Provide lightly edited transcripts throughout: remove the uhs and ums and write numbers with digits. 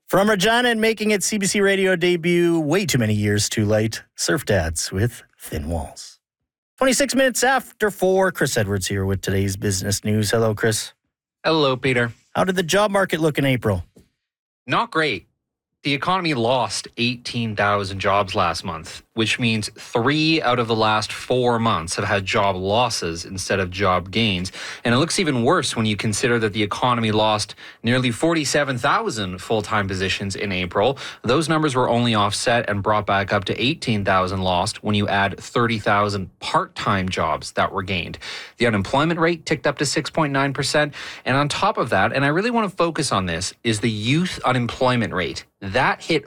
From Regina and making its CBC Radio debut way too many years too late, Surf Dads with Thin Walls. 26 minutes after 4, Chris Edwards here with today's business news. Hello, Chris. Hello, Peter. How did the job market look in April? Not great. The economy lost 18,000 jobs last month, which means 3 out of the last 4 months have had job losses instead of job gains. And it looks even worse when you consider that the economy lost nearly 47,000 full-time positions in April. Those numbers were only offset and brought back up to 18,000 lost when you add 30,000 part-time jobs that were gained. The unemployment rate ticked up to 6.9%. And on top of that, and I really want to focus on this, is the youth unemployment rate. That hit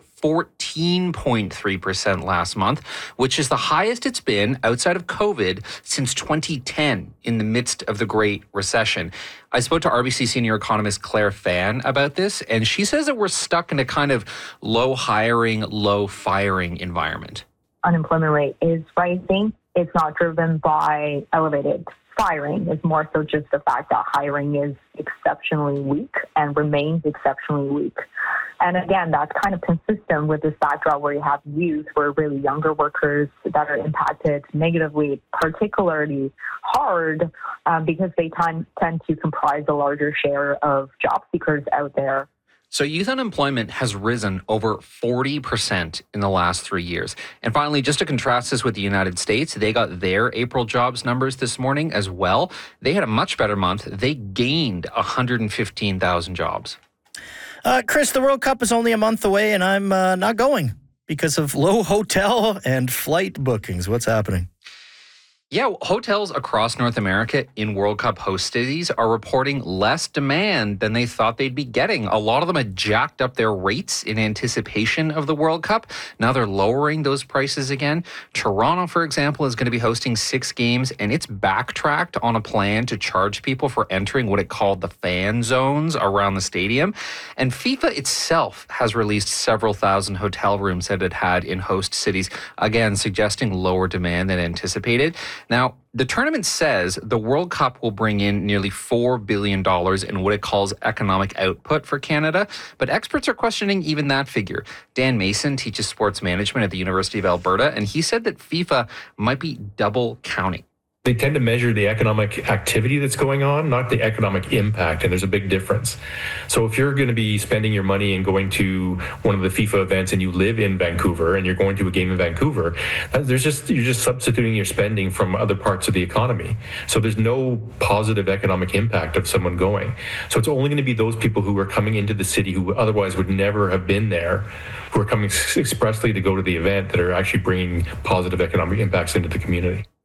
14.3% last month, which is the highest it's been outside of COVID since 2010 in the midst of the Great Recession. I spoke to RBC senior economist Claire Fan about this, and she says that we're stuck in a kind of low hiring, low firing environment. Unemployment rate is rising. It's not driven by elevated firing. It's more so just the fact that hiring is exceptionally weak and remains exceptionally weak. And again, that's kind of consistent with this backdrop where you have youth, where really younger workers that are impacted negatively, particularly hard because they tend to comprise a larger share of job seekers out there. So youth unemployment has risen over 40% in the last 3 years. And finally, just to contrast this with the United States, they got their April jobs numbers this morning as well. They had a much better month. They gained 115,000 jobs. Chris, the World Cup is only a month away, and I'm not going because of low hotel and flight bookings. What's happening? Yeah, hotels across North America in World Cup host cities are reporting less demand than they thought they'd be getting. A lot of them had jacked up their rates in anticipation of the World Cup. Now they're lowering those prices again. Toronto, for example, is going to be hosting 6 games, and it's backtracked on a plan to charge people for entering what it called the fan zones around the stadium. And FIFA itself has released several thousand hotel rooms that it had in host cities, again, suggesting lower demand than anticipated. Now, the tournament says the World Cup will bring in nearly $4 billion in what it calls economic output for Canada, but experts are questioning even that figure. Dan Mason teaches sports management at the University of Alberta, and he said that FIFA might be double counting. They tend to measure the economic activity that's going on, not the economic impact, and there's a big difference. So if you're going to be spending your money and going to one of the FIFA events and you live in Vancouver and you're going to a game in Vancouver, you're just substituting your spending from other parts of the economy. So there's no positive economic impact of someone going. So it's only going to be those people who are coming into the city who otherwise would never have been there, who are coming expressly to go to the event, that are actually bringing positive economic impacts into the community.